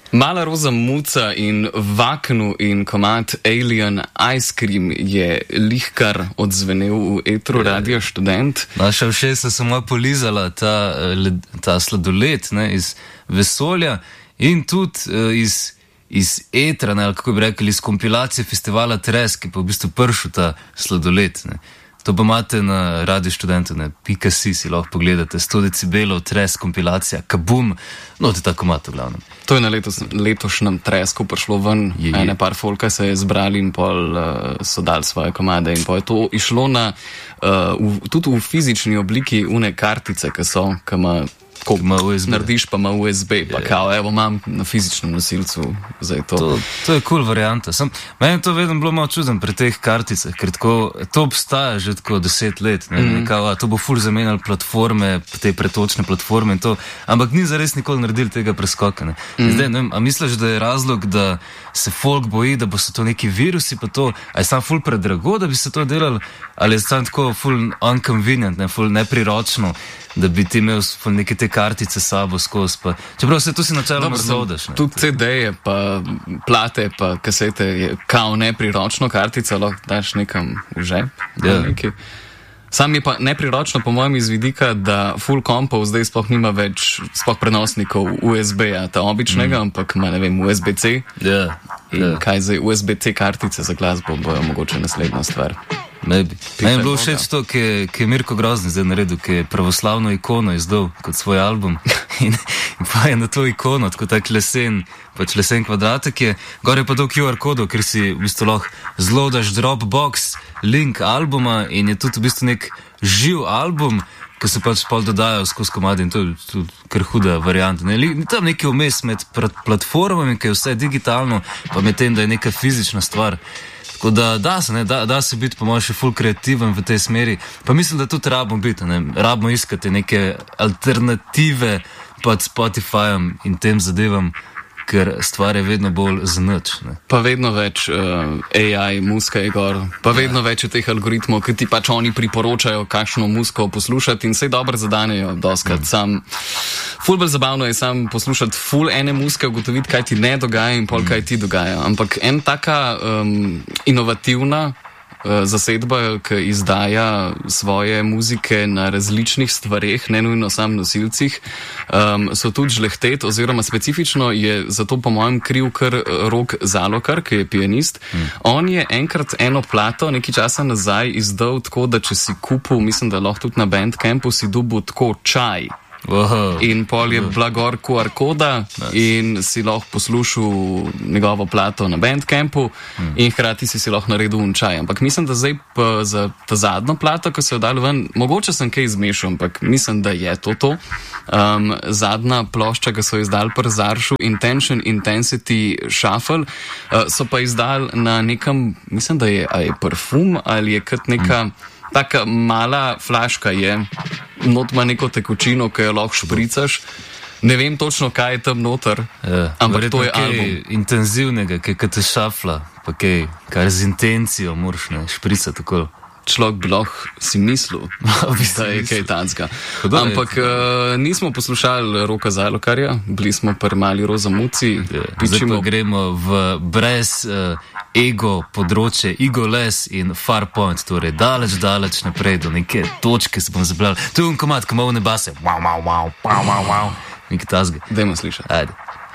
Mala roza muca in Vaknu in komad Alien Ice Cream je lihkar odzvenel v etru Radio Študent. Naša ušesa so moja polizala ta sladoled, ne, iz vesolja in tudi iz etra, ne, ali kako bi rekli, iz kompilacije festivala Tres, ki pa v bistvu pršel ta sladoled. Ne. To pa imate na Radio Študentu, ne, .si si lahko pogledate, 100 decibelov, Tres, kompilacija, kabum, no, to je tako mato glavno. To je na letošnjem Tresku prišlo ven, ene par folka se je zbrali in pol so dali svoje komade in pol je to išlo na, tudi v fizični obliki une kartice, ki ima ko narediš, pa ima USB, pa kao, evo, imam na fizičnem nosilcu zdaj to. To je cool varianta. Meni je to vedno bilo malo čudno pri teh karticah, ker tako, to obstaja že tako 10 let, ne, kao, to bo ful zamenjali platforme, te pretočne platforme in to, ampak ni zares nikoli naredili tega preskoka, ne. Zdaj, ne vem, a misliš, da je razlog, da se folk boji, da bo se to neki virusi, pa to, a je sam ful predrago, da bi se to delali, ali je sam tako ful unconvenient, ne, ful nepriročno, da bi ti imel neke te kartice sabo skozi, pa čeprav se to si načeloma zaudaš. Tudi CD-je, pa plate, pa kasete je kao nepriročno kartica, lahko daš nekam v žep. Yeah. Sam je pa nepriročno po mojem iz vidika, da full kompov zdaj sploh nima več prenosnikov USB-ja, ta običnega, ampak ima, ne vem, USB-C. In kaj zdaj USB-C kartice za glasbo bojo mogoče naslednja stvar. Meni je bilo všeč to, ki je Mirko Grozni zdaj naredil, ki je pravoslavno ikono izdal kot svoj album in pa je na to ikono, tako tak lesen kvadratek je, gor je pa to QR kodo, ker si v bistvu lahko zlodaš Dropbox link albuma in je tudi v bistvu nek živ album, ki se pač pol dodajo skozi komadi in to je tudi kar huda varianta. Ni tam neki vmes med platformami, ki je vse digitalno, pa med tem, da je neka fizična stvar. Tako da se biti po mojem še ful kreativen v tej smeri, pa mislim, da tudi rabimo biti, rabimo iskati neke alternative pod Spotifyjem in tem zadevam, ker stvar je vedno bolj zanič. Pa vedno več AI, muska je gor, pa vedno več je teh algoritmov, ki ti pač oni priporočajo, kakšno musko poslušati in se dobro zadanejo doskrat. Ful bolj zabavno je sam poslušati ful ene muske, ugotoviti, kaj ti ne dogaja in pol kaj ti dogaja. Ampak en taka inovativna zasedba, ki izdaja svoje muzike na različnih stvareh, ne nujno sam nosilcih, so tudi žlehtet, oziroma specifično je zato po mojem kriv kar Rok Zalokar, ki je pianist. On je enkrat eno plato nekaj časa nazaj izdal tako, da če si kupil, mislim, da lahko tudi na Bandcampu, si dobil tako čaj. Wow. In pol je bila gor QR koda in si lahko poslušal njegovo plato na Bandcampu in hkrati si lahko naredil čaj. Ampak mislim, da zdaj pa za ta zadnjo plato, ko se je dal ven, mogoče sem kaj izmešal, ampak mislim, da je to. Zadnja plošča, ki so izdali pri Zaršu, Intention Intensity Shuffle, so pa izdali na nekem, mislim, da je parfum ali je kot neka taka mala flaška je, not ima neko tekočino, ki jo lahko špricaš. Ne vem točno, kaj je tam noter, ampak to je album. Intenzivnega, ki te šafla, pa kaj, kar z intencijo moraš špricati tako. Človek bi lahko si mislil, da je kaj tanska. Ampak nismo poslušali Roka Zalokarja, bili smo pri Mali roza muci. Zdaj pa gremo v brez ego področje, egoless in far point, torej daleč naprej do neke točke se bom zabljal. To je komad, ko malo ne base. Wow. Nekaj tazge. Dajmo slišati. Ajde.